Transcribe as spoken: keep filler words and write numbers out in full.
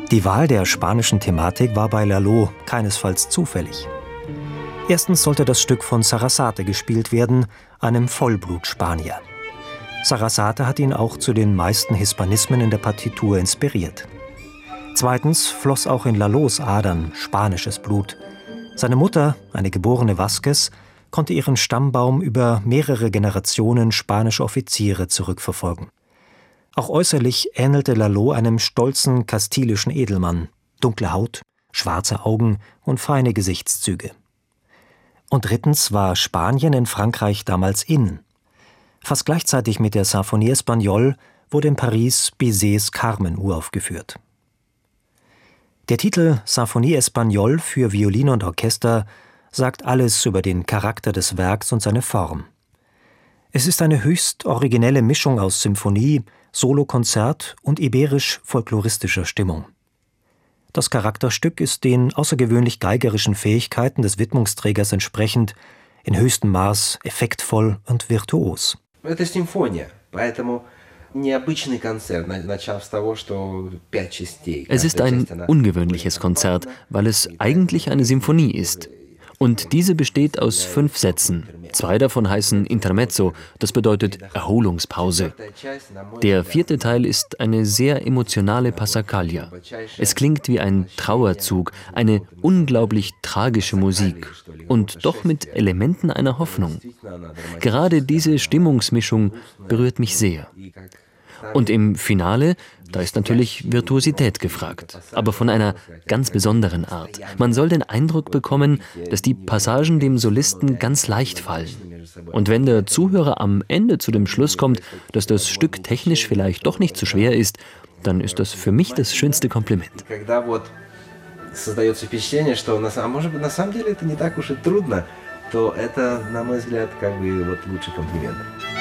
Die Wahl der spanischen Thematik war bei Lalo keinesfalls zufällig. Erstens sollte das Stück von Sarasate gespielt werden, einem Vollblut-Spanier. Sarasate hat ihn auch zu den meisten Hispanismen in der Partitur inspiriert. Zweitens floss auch in Lalos Adern spanisches Blut. Seine Mutter, eine geborene Vázquez, konnte ihren Stammbaum über mehrere Generationen spanischer Offiziere zurückverfolgen. Auch äußerlich ähnelte Lalo einem stolzen kastilischen Edelmann. Dunkle Haut, schwarze Augen und feine Gesichtszüge. Und drittens war Spanien in Frankreich damals in. Fast gleichzeitig mit der Symphonie Espagnole wurde in Paris Bizets Carmen uraufgeführt. Der Titel Symphonie Espagnole für Violine und Orchester sagt alles über den Charakter des Werks und seine Form. Es ist eine höchst originelle Mischung aus Symphonie, Solokonzert und iberisch-folkloristischer Stimmung. Das Charakterstück ist den außergewöhnlich geigerischen Fähigkeiten des Widmungsträgers entsprechend in höchstem Maß effektvoll und virtuos. Es ist ein ungewöhnliches Konzert, weil es eigentlich eine Symphonie ist. Und diese besteht aus fünf Sätzen. Zwei davon heißen Intermezzo, das bedeutet Erholungspause. Der vierte Teil ist eine sehr emotionale Passacaglia. Es klingt wie ein Trauerzug, eine unglaublich tragische Musik und doch mit Elementen einer Hoffnung. Gerade diese Stimmungsmischung berührt mich sehr. Und im Finale, da ist natürlich Virtuosität gefragt, aber von einer ganz besonderen Art. Man soll den Eindruck bekommen, dass die Passagen dem Solisten ganz leicht fallen. Und wenn der Zuhörer am Ende zu dem Schluss kommt, dass das Stück technisch vielleicht doch nicht so schwer ist, dann ist das für mich das schönste Kompliment. то это, на мой взгляд, как бы вот лучший комплимент.